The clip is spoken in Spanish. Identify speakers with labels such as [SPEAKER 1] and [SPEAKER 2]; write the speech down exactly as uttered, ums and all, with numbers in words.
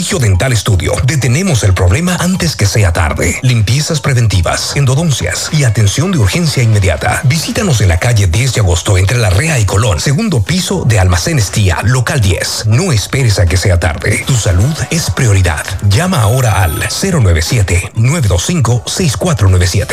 [SPEAKER 1] Prestigio Dental Studio. Detenemos el problema antes que sea tarde. Limpiezas preventivas, endodoncias y atención de urgencia inmediata. Visítanos en la calle diez de agosto entre La Rea y Colón, segundo piso de Almacenes Tía, local diez. No esperes a que sea tarde. Tu salud es prioridad. Llama ahora al cero nueve siete, nueve dos cinco, seis cuatro nueve siete.